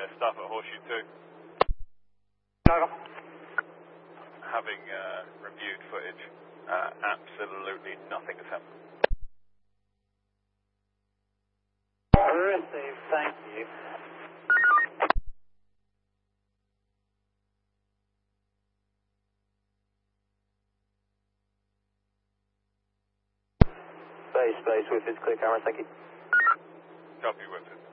staff at Horseshoe 2. Over. Having reviewed footage, absolutely nothing has happened. Received, thank you. Base, Whip is clear, camera, thank you. Copy, Whip.